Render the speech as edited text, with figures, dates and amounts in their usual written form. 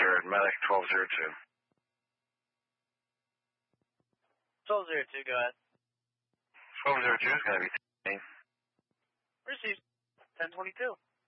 23rd, medic 1202. 1202, go ahead. 1202 is going to be 10. Received. 1022.